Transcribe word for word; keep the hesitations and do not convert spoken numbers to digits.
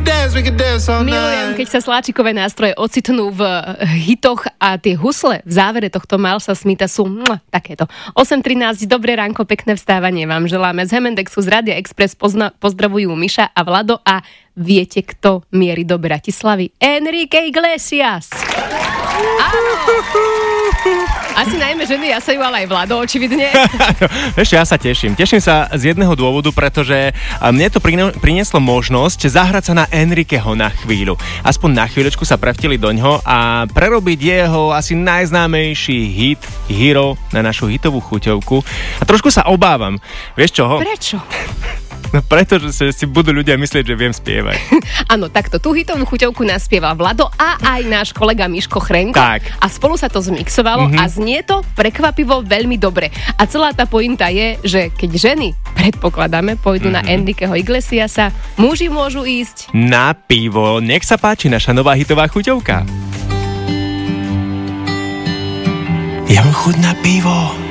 dance, we can dance all night. Milujem, keď sa sláčikové nástroje ocitnú v hitoch a tie husle v závere tohto Milesa Smitha sú mua, takéto. osem trinásť, dobré ránko, pekné vstávanie vám želáme. Z Hemendexu z Rádia Express pozna- pozdravujú Miša a Vlado a viete, kto mierí do Bratislavy? Enrique Iglesias. Áno. Asi najmä ženy jasajú, ale aj Vlado, očividne. Vieš, ja sa teším. Teším sa z jedného dôvodu, pretože mne to prinieslo možnosť zahrať sa na Enriqueho na chvíľu. Aspoň na chvíľočku sa prevtili doňho a prerobiť jeho asi najznámejší hit, Hero, na našu hitovú chuťovku. A trošku sa obávam. Vieš čoho? Prečo? No pretože si budú ľudia myslieť, že viem spievať. Áno, takto tú hitovú chuťovku naspieval Vlado a aj náš kolega Miško Chrenko. Tak. A spolu sa to zmixovalo mm-hmm. a znie to prekvapivo veľmi dobre. A celá tá pointa je, že keď ženy, predpokladáme, pôjdu mm-hmm. na Enriqueho Iglesiasa, muži môžu ísť na pivo. Nech sa páči naša nová hitová chuťovka. Ja mám chuť na pivo.